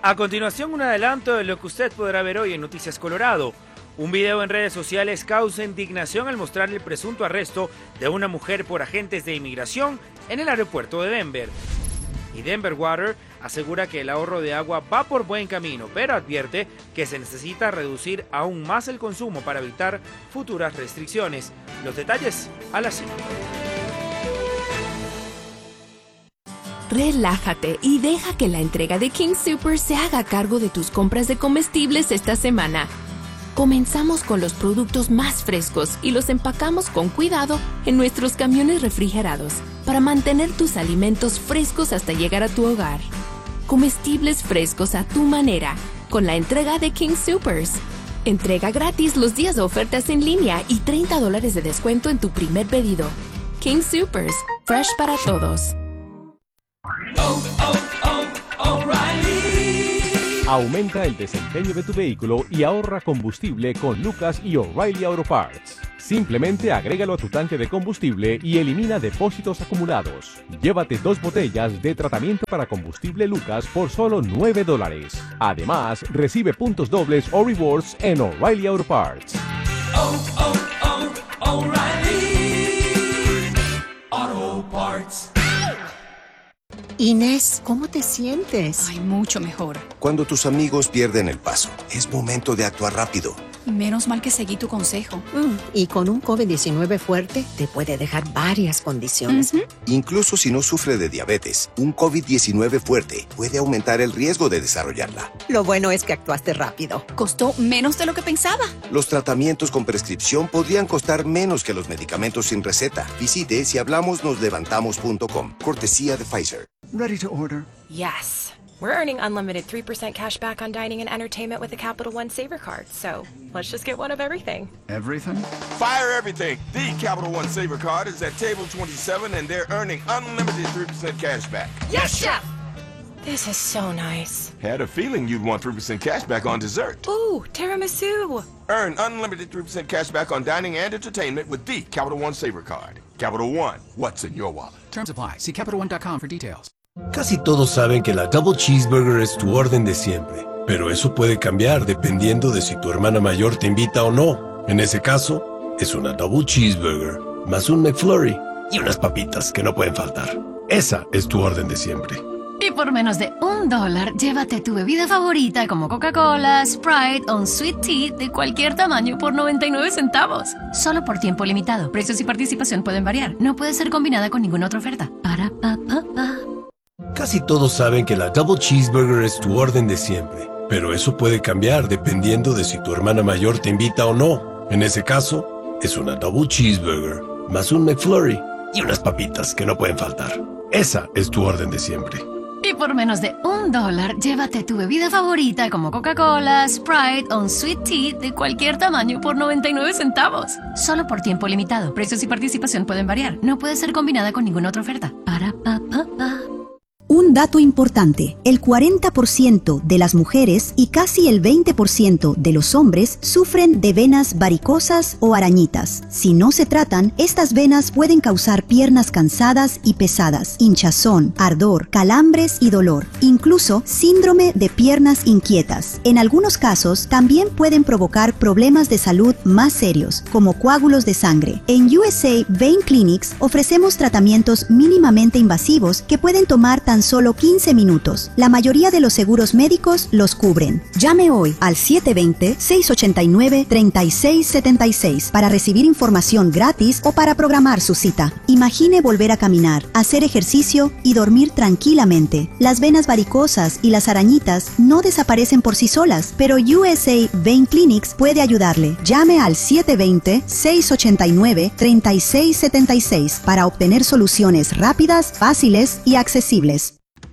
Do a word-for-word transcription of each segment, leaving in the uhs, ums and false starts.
A continuación, un adelanto de lo que usted podrá ver hoy en Noticias Colorado. Un video en redes sociales causa indignación al mostrar el presunto arresto de una mujer por agentes de inmigración en el aeropuerto de Denver. Y Denver Water asegura que el ahorro de agua va por buen camino, pero advierte que se necesita reducir aún más el consumo para evitar futuras restricciones. Los detalles a las cinco. Relájate y deja que la entrega de King Soopers se haga cargo de tus compras de comestibles esta semana. Comenzamos con los productos más frescos y los empacamos con cuidado en nuestros camiones refrigerados para mantener tus alimentos frescos hasta llegar a tu hogar. Comestibles frescos a tu manera con la entrega de King Soopers. Entrega gratis los días de ofertas en línea y treinta dólares de descuento en tu primer pedido. King Soopers, fresh para todos. Oh, oh, oh, O'Reilly. Aumenta el desempeño de tu vehículo y ahorra combustible con Lucas y O'Reilly Auto Parts. Simplemente agrégalo a tu tanque de combustible y elimina depósitos acumulados. Llévate dos botellas de tratamiento para combustible Lucas por solo nueve dólares. Además, recibe puntos dobles o rewards en O'Reilly Auto Parts. Oh, oh, oh, O'Reilly Auto Parts. Inés, ¿cómo te sientes? Ay, mucho mejor. Cuando tus amigos pierden el paso, es momento de actuar rápido. Menos mal que seguí tu consejo. Mm, y con un COVID diecinueve fuerte, te puede dejar varias condiciones. Uh-huh. Incluso si no sufre de diabetes, un COVID diecinueve fuerte puede aumentar el riesgo de desarrollarla. Lo bueno es que actuaste rápido. Costó menos de lo que pensaba. Los tratamientos con prescripción podrían costar menos que los medicamentos sin receta. Visite si hablamos nos levantamos punto com. Cortesía de Pfizer. Ready to order. Yes. We're earning unlimited three percent cash back on dining and entertainment with the Capital One Saver Card. So let's just get one of everything. Everything? Fire everything. The Capital One Saver Card is at table twenty-seven and they're earning unlimited three percent cash back. Yes, Chef! This is so nice. Had a feeling you'd want three percent cash back on dessert. Ooh, tiramisu. Earn unlimited three percent cash back on dining and entertainment with the Capital One Saver Card. Capital One, what's in your wallet? Terms apply. See Capital One dot com for details. Casi todos saben que la Double Cheeseburger es tu orden de siempre, pero eso puede cambiar dependiendo de si tu hermana mayor te invita o no. En ese caso, es una Double Cheeseburger, más un McFlurry y unas papitas que no pueden faltar. Esa es tu orden de siempre. Y por menos de un dólar, llévate tu bebida favorita como Coca-Cola, Sprite o un Sweet Tea de cualquier tamaño por noventa y nueve centavos. Solo por tiempo limitado. Precios y participación pueden variar. No puede ser combinada con ninguna otra oferta. Para pa pa pa. Casi todos saben que la Double Cheeseburger es tu orden de siempre, pero eso puede cambiar dependiendo de si tu hermana mayor te invita o no. En ese caso, es una Double Cheeseburger, más un McFlurry y unas papitas que no pueden faltar. Esa es tu orden de siempre. Y por menos de un dólar, llévate tu bebida favorita como Coca-Cola, Sprite o un Sweet Tea de cualquier tamaño por noventa y nueve centavos. Solo por tiempo limitado. Precios y participación pueden variar. No puede ser combinada con ninguna otra oferta. Para pa pa pa. Un dato importante, el cuarenta por ciento de las mujeres y casi el veinte por ciento de los hombres sufren de venas varicosas o arañitas. Si no se tratan, estas venas pueden causar piernas cansadas y pesadas, hinchazón, ardor, calambres y dolor, incluso síndrome de piernas inquietas. En algunos casos, también pueden provocar problemas de salud más serios, como coágulos de sangre. En U S A Vein Clinics ofrecemos tratamientos mínimamente invasivos que pueden tomar tan solo quince minutos. La mayoría de los seguros médicos los cubren. Llame hoy al siete dos cero, seis ocho nueve, tres seis siete seis para recibir información gratis o para programar su cita. Imagine volver a caminar, hacer ejercicio y dormir tranquilamente. Las venas varicosas y las arañitas no desaparecen por sí solas, pero U S A Vein Clinics puede ayudarle. Llame al siete dos cero, seis ocho nueve, tres seis siete seis para obtener soluciones rápidas, fáciles y accesibles.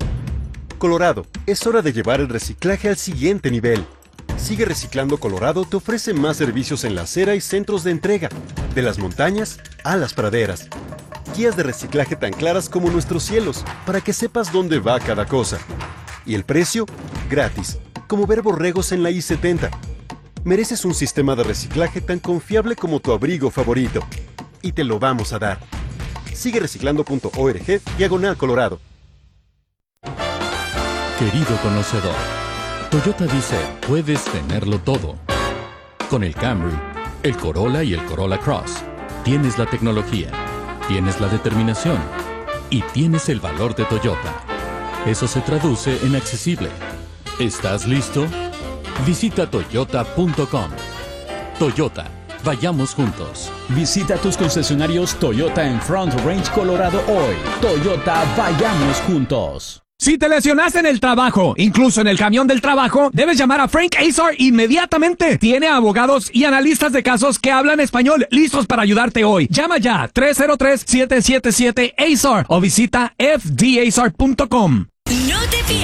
Colorado, es hora de llevar el reciclaje al siguiente nivel. Sigue Reciclando Colorado te ofrece más servicios en la acera y centros de entrega, de las montañas a las praderas. Guías de reciclaje tan claras como nuestros cielos, para que sepas dónde va cada cosa. Y el precio, gratis, como ver borregos en la I setenta. Mereces un sistema de reciclaje tan confiable como tu abrigo favorito. Y te lo vamos a dar. Sigue reciclando punto org, diagonal Colorado. Querido conocedor, Toyota dice, puedes tenerlo todo. Con el Camry, el Corolla y el Corolla Cross, tienes la tecnología, tienes la determinación y tienes el valor de Toyota. Eso se traduce en accesible. ¿Estás listo? Visita toyota punto com. Toyota, vayamos juntos. Visita tus concesionarios Toyota en Front Range, Colorado hoy. Toyota, vayamos juntos. Si te lesionaste en el trabajo, incluso en el camión del trabajo, debes llamar a Frank Azar inmediatamente. Tiene abogados y analistas de casos que hablan español listos para ayudarte hoy. Llama ya tres cero tres, siete siete siete, A Z A R o visita F D A Z A R punto com. No te